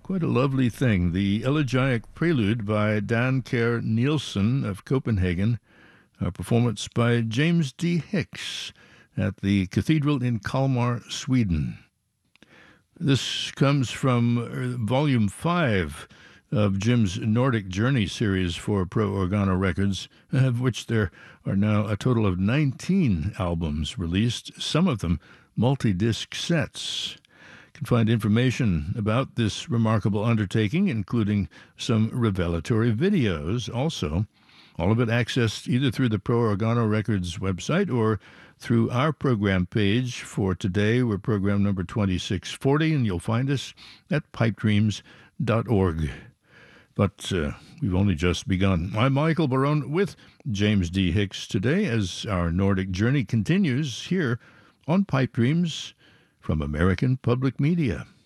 Quite a lovely thing. The Elegiac Prelude by Dan Kerr Nielsen of Copenhagen, a performance by James D. Hicks at the Cathedral in Kalmar, Sweden. This comes from Volume 5 of Jim's Nordic Journey series for Pro Organo Records, of which there are now a total of 19 albums released, some of them multi-disc sets. You can find information about this remarkable undertaking, including some revelatory videos also. All of it accessed either through the Pro Organo Records website or through our program page. For today, we're program number 2640, and you'll find us at pipedreams.org. But we've only just begun. I'm Michael Barone with James D. Hicks today as our Nordic journey continues here on Pipe Dreams from American Public Media.